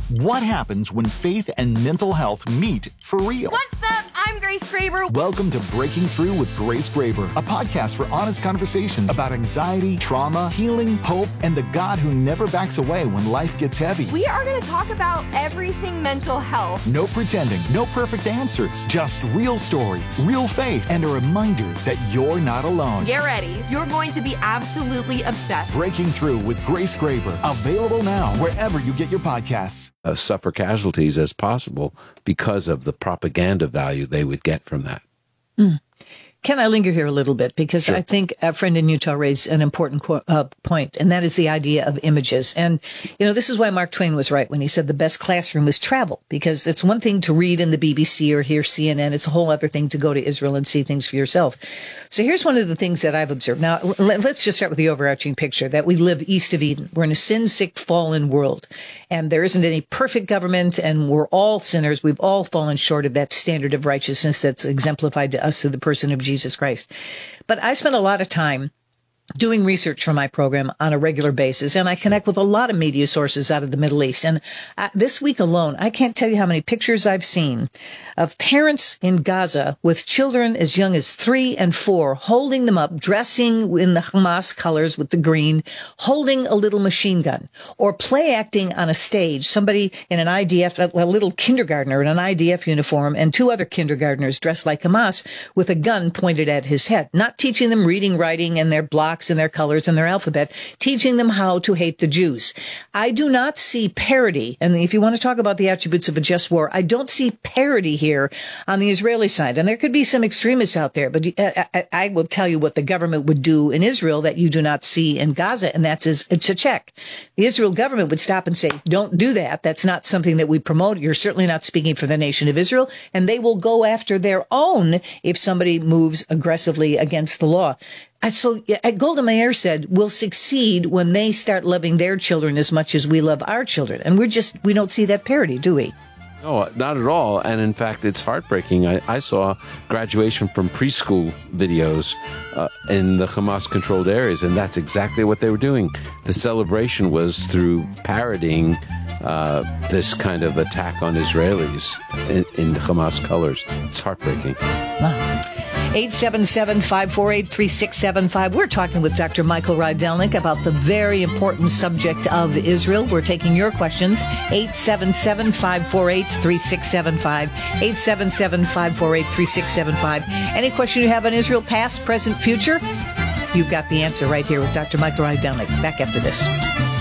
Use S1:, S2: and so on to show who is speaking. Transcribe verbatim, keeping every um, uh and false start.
S1: What happens when faith and mental health meet for real?
S2: What's up? I'm Grace Graber.
S1: Welcome to Breaking Through with Grace Graber, a podcast for honest conversations about anxiety, trauma, healing, hope, and the God who never backs away when life gets heavy.
S2: We are going to talk about everything mental health.
S1: No pretending, no perfect answers, just real stories, real faith, and a reminder that you're not alone.
S2: Get ready. You're going to be absolutely obsessed.
S1: Breaking Through with Grace Graber, available now wherever you get your podcasts.
S3: Uh, suffer casualties as possible because of the propaganda value they would get from that.
S4: Mm. Can I linger here a little bit? Because
S3: Sure.
S4: I think a friend in Utah raised an important qu- uh, point, and that is the idea of images. And, you know, this is why Mark Twain was right when he said the best classroom is travel, because it's one thing to read in the B B C or hear C N N. It's a whole other thing to go to Israel and see things for yourself. So here's one of the things that I've observed. Now, l- let's just start with the overarching picture that we live east of Eden. We're in a sin-sick, fallen world, and there isn't any perfect government, and we're all sinners. We've all fallen short of that standard of righteousness that's exemplified to us through the person of Jesus Christ. But I spent a lot of time doing research for my program on a regular basis, and I connect with a lot of media sources out of the Middle East. And uh, this week alone, I can't tell you how many pictures I've seen of parents in Gaza with children as young as three and four, holding them up, dressing in the Hamas colors with the green, holding a little machine gun, or play acting on a stage, somebody in an I D F, a, a little kindergartner in an I D F uniform, and two other kindergartners dressed like Hamas with a gun pointed at his head, not teaching them reading, writing, and their blocks and their colors and their alphabet, teaching them how to hate the Jews. I do not see parity. And if you want to talk about the attributes of a just war, I don't see parity here on the Israeli side. And there could be some extremists out there, but I, I, I will tell you what the government would do in Israel that you do not see in Gaza. And that's is, it's a check. The Israel government would stop and say, don't do that. That's not something that we promote. You're certainly not speaking for the nation of Israel. And they will go after their own if somebody moves aggressively against the law. So Golda Meir said, we'll succeed when they start loving their children as much as we love our children. And we're just, we don't see that parity, do we?
S3: No, not at all. And in fact, it's heartbreaking. I, I saw graduation from preschool videos uh, in the Hamas-controlled areas, and that's exactly what they were doing. The celebration was through parodying uh, this kind of attack on Israelis in, in the Hamas colors. It's heartbreaking.
S4: Wow. eight seven seven, five four eight, three six seven five. We're talking with Doctor Michael Rydelnik about the very important subject of Israel. We're taking your questions. eight seven seven, five four eight, three six seven five. eight seven seven, five four eight, three six seven five. Any question you have on Israel, past, present, future? You've got the answer right here with Doctor Michael Rydelnik. Back after this.